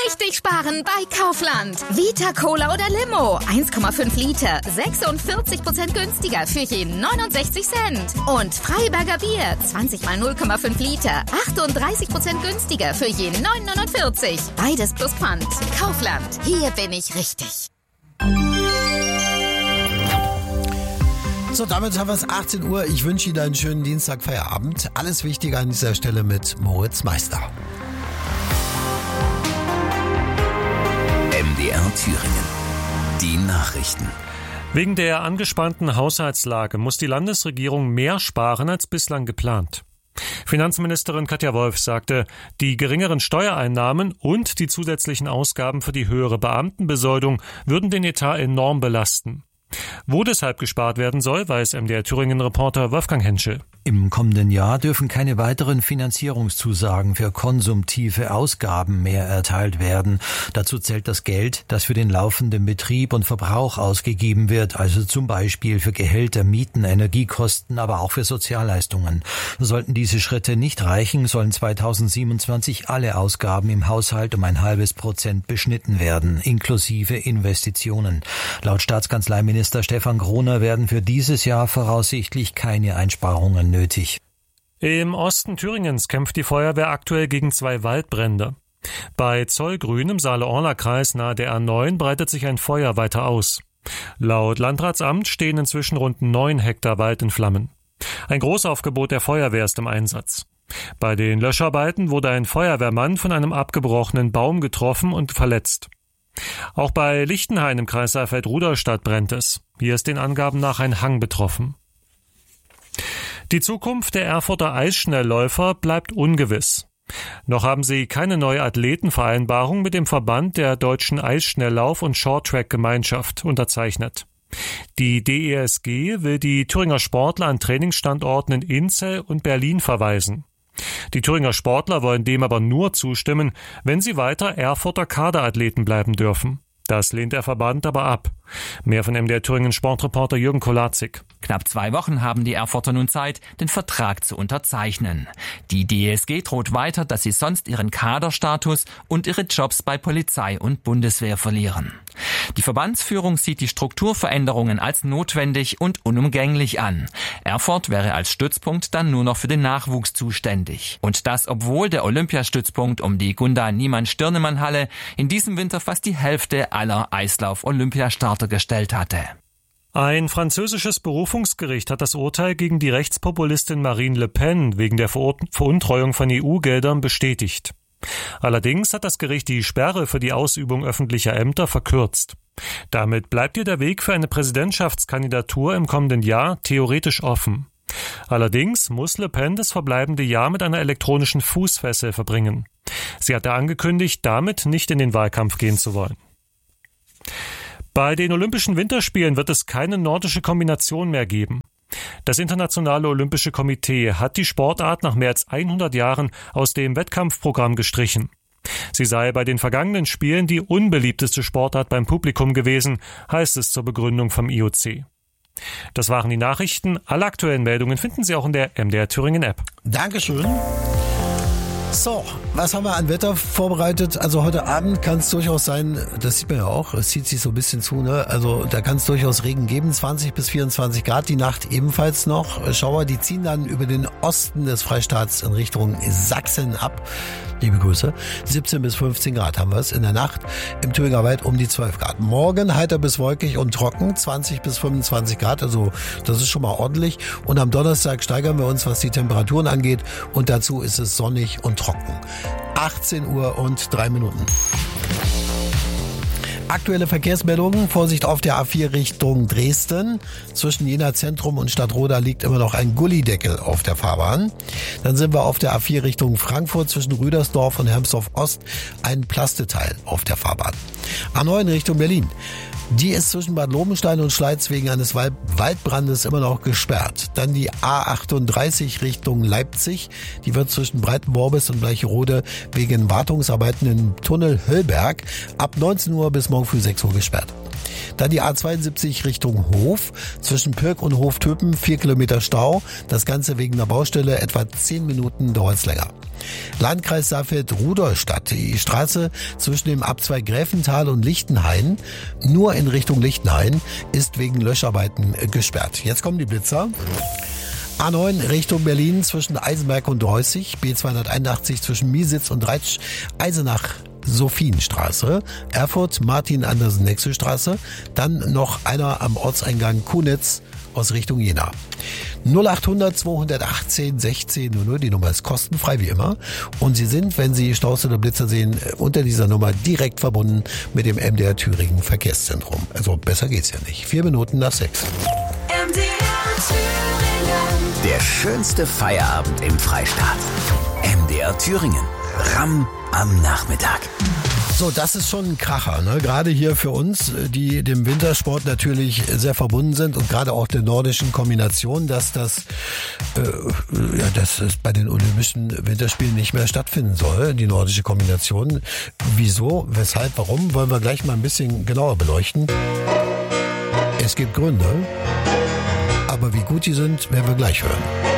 richtig sparen bei Kaufland. Vita Cola oder Limo, 1,5 Liter, 46% günstiger für jeden 69 Cent. Und Freiberger Bier, 20 mal 0,5 Liter, 38% günstiger für jeden 9,49. Beides plus Pfand. Kaufland, hier bin ich richtig. So, damit haben wir es 18 Uhr. Ich wünsche Ihnen einen schönen Dienstagfeierabend. Alles Wichtige an dieser Stelle mit Moritz Meister. MDR Thüringen. Die Nachrichten. Wegen der angespannten Haushaltslage muss die Landesregierung mehr sparen als bislang geplant. Finanzministerin Katja Wolf sagte, die geringeren Steuereinnahmen und die zusätzlichen Ausgaben für die höhere Beamtenbesoldung würden den Etat enorm belasten. Wo deshalb gespart werden soll, weiß MDR Thüringen-Reporter Wolfgang Henschel. Im kommenden Jahr dürfen keine weiteren Finanzierungszusagen für konsumtive Ausgaben mehr erteilt werden. Dazu zählt das Geld, das für den laufenden Betrieb und Verbrauch ausgegeben wird, also zum Beispiel für Gehälter, Mieten, Energiekosten, aber auch für Sozialleistungen. Sollten diese Schritte nicht reichen, sollen 2027 alle Ausgaben im Haushalt um 0,5% beschnitten werden, inklusive Investitionen. Laut Staatskanzleiminister Stefan Groner werden für dieses Jahr voraussichtlich keine Einsparungen nötig. Im Osten Thüringens kämpft die Feuerwehr aktuell gegen 2 Waldbrände. Bei Zollgrün im Saale-Orla-Kreis nahe der A9 breitet sich ein Feuer weiter aus. Laut Landratsamt stehen inzwischen rund 9 Hektar Wald in Flammen. Ein Großaufgebot der Feuerwehr ist im Einsatz. Bei den Löscharbeiten wurde ein Feuerwehrmann von einem abgebrochenen Baum getroffen und verletzt. Auch bei Lichtenhain im Kreis Saalfeld-Rudolstadt brennt es. Hier ist den Angaben nach ein Hang betroffen. Die Zukunft der Erfurter Eisschnellläufer bleibt ungewiss. Noch haben sie keine neue Athletenvereinbarung mit dem Verband der Deutschen Eisschnelllauf- und Shorttrack-Gemeinschaft unterzeichnet. Die DESG will die Thüringer Sportler an Trainingsstandorten in Inzell und Berlin verweisen. Die Thüringer Sportler wollen dem aber nur zustimmen, wenn sie weiter Erfurter Kaderathleten bleiben dürfen. Das lehnt der Verband aber ab. Mehr von MDR Thüringen Sportreporter Jürgen Kolazik. Knapp 2 Wochen haben die Erfurter nun Zeit, den Vertrag zu unterzeichnen. Die DESG droht weiter, dass sie sonst ihren Kaderstatus und ihre Jobs bei Polizei und Bundeswehr verlieren. Die Verbandsführung sieht die Strukturveränderungen als notwendig und unumgänglich an. Erfurt wäre als Stützpunkt dann nur noch für den Nachwuchs zuständig. Und das, obwohl der Olympiastützpunkt um die Gunda-Niemann-Stirnemann-Halle in diesem Winter fast die Hälfte aller Eislauf-Olympiastarter gestellt hatte. Ein französisches Berufungsgericht hat das Urteil gegen die Rechtspopulistin Marine Le Pen wegen der Veruntreuung von EU-Geldern bestätigt. Allerdings hat das Gericht die Sperre für die Ausübung öffentlicher Ämter verkürzt. Damit bleibt ihr der Weg für eine Präsidentschaftskandidatur im kommenden Jahr theoretisch offen. Allerdings muss Le Pen das verbleibende Jahr mit einer elektronischen Fußfessel verbringen. Sie hatte angekündigt, damit nicht in den Wahlkampf gehen zu wollen. Bei den Olympischen Winterspielen wird es keine nordische Kombination mehr geben. Das Internationale Olympische Komitee hat die Sportart nach mehr als 100 Jahren aus dem Wettkampfprogramm gestrichen. Sie sei bei den vergangenen Spielen die unbeliebteste Sportart beim Publikum gewesen, heißt es zur Begründung vom IOC. Das waren die Nachrichten. Alle aktuellen Meldungen finden Sie auch in der MDR Thüringen App. Dankeschön. So, was haben wir an Wetter vorbereitet? Also heute Abend kann es durchaus sein, das sieht man ja auch, es zieht sich so ein bisschen zu, ne? Also da kann es durchaus Regen geben, 20 bis 24 Grad, die Nacht ebenfalls noch. Schauer, die ziehen dann über den Osten des Freistaats in Richtung Sachsen ab. Liebe Grüße. 17 bis 15 Grad haben wir es in der Nacht. Im Thüringer Wald um die 12 Grad. Morgen heiter bis wolkig und trocken, 20 bis 25 Grad, also das ist schon mal ordentlich. Und am Donnerstag steigern wir uns, was die Temperaturen angeht. Und dazu ist es sonnig und trocken. 18 Uhr und 3 Minuten. Aktuelle Verkehrsmeldungen. Vorsicht auf der A4 Richtung Dresden. Zwischen Jena Zentrum und Stadtroda liegt immer noch ein Gullideckel auf der Fahrbahn. Dann sind wir auf der A4 Richtung Frankfurt zwischen Rüdersdorf und Hermsdorf Ost ein Plasteteil auf der Fahrbahn. A9 Richtung Berlin. Die ist zwischen Bad Lobenstein und Schleiz wegen eines Waldbrandes immer noch gesperrt. Dann die A38 Richtung Leipzig. Die wird zwischen Breitenworbis und Bleicherode wegen Wartungsarbeiten im Tunnel Höllberg ab 19 Uhr bis morgen früh 6 Uhr gesperrt. Dann die A72 Richtung Hof. Zwischen Pirk und Hoftöpen 4 Kilometer Stau. Das Ganze wegen der Baustelle. Etwa 10 Minuten dauert es länger. Landkreis Saalfeld-Rudolstadt. Die Straße zwischen dem Abzweig Gräfenthal und Lichtenhain, nur in Richtung Lichtenhain, ist wegen Löscharbeiten gesperrt. Jetzt kommen die Blitzer. A9 Richtung Berlin zwischen Eisenberg und Dreußig, B281 zwischen Miesitz und Reitsch, Eisenach Sophienstraße, Erfurt Martin-Andersen-Nexel-Straße, dann noch einer am Ortseingang Kunitz aus Richtung Jena. 0800 218 16 00, die Nummer ist kostenfrei wie immer und Sie sind, wenn Sie Staus oder Blitzer sehen, unter dieser Nummer direkt verbunden mit dem MDR Thüringen Verkehrszentrum. Also besser geht's ja nicht. 4 Minuten nach 6. MDR Thüringen. Der schönste Feierabend im Freistaat. MDR Thüringen. Ramm am Nachmittag. So, das ist schon ein Kracher, ne? Gerade hier für uns, die dem Wintersport natürlich sehr verbunden sind und gerade auch der nordischen Kombination, dass das bei den Olympischen Winterspielen nicht mehr stattfinden soll, die nordische Kombination. Wieso, weshalb, warum, wollen wir gleich mal ein bisschen genauer beleuchten. Es gibt Gründe, aber wie gut die sind, werden wir gleich hören.